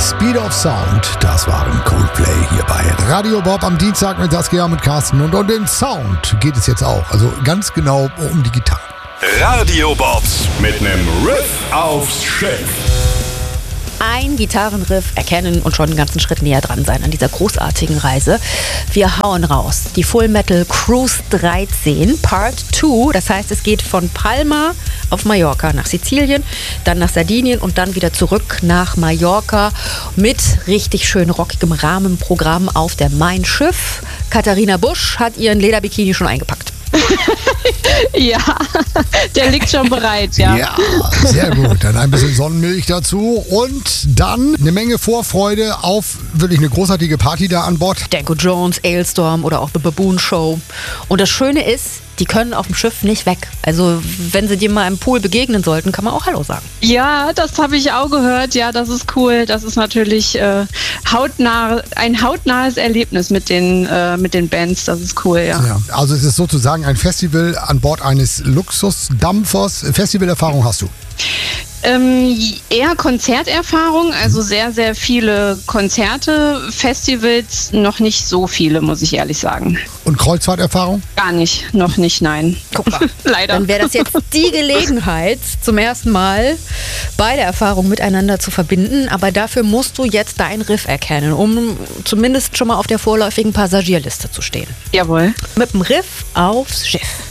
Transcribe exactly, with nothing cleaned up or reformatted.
Speed of Sound, das waren Coldplay hier bei Radio Bob am Dienstag mit Saskia, mit Carsten. Und um den Sound geht es jetzt auch, also ganz genau um die Gitarre. Radio Bobs mit nem Riff aufs Schiff. Ein Gitarrenriff erkennen und schon einen ganzen Schritt näher dran sein an dieser großartigen Reise. Wir hauen raus. Die Full Metal Cruise dreizehn Part zwei. Das heißt, es geht von Palma auf Mallorca nach Sizilien, dann nach Sardinien und dann wieder zurück nach Mallorca mit richtig schön rockigem Rahmenprogramm auf der Mein Schiff. Katharina Busch hat ihren Lederbikini schon eingepackt. Ja, der liegt schon bereit, ja. Ja, sehr gut. Dann ein bisschen Sonnenmilch dazu und dann eine Menge Vorfreude auf wirklich eine großartige Party da an Bord. Danko Jones, Ailstorm oder auch The Baboon Show. Und das Schöne ist, die können auf dem Schiff nicht weg. Also wenn sie dir mal im Pool begegnen sollten, kann man auch Hallo sagen. Ja, das habe ich auch gehört. Ja, das ist cool. Das ist natürlich äh, hautnah, ein hautnahes Erlebnis mit den, äh, mit den Bands. Das ist cool, ja. Ja, also es ist sozusagen ein Festival an Bord eines Luxusdampfers. Festivalerfahrung hast du? Ähm, eher Konzerterfahrung, also sehr, sehr viele Konzerte, Festivals, noch nicht so viele, muss ich ehrlich sagen. Und Kreuzfahrterfahrung? Gar nicht, noch nicht, nein. Guck mal, leider. Dann wäre das jetzt die Gelegenheit, zum ersten Mal beide Erfahrungen miteinander zu verbinden. Aber dafür musst du jetzt dein Riff erkennen, um zumindest schon mal auf der vorläufigen Passagierliste zu stehen. Jawohl. Mit dem Riff aufs Schiff.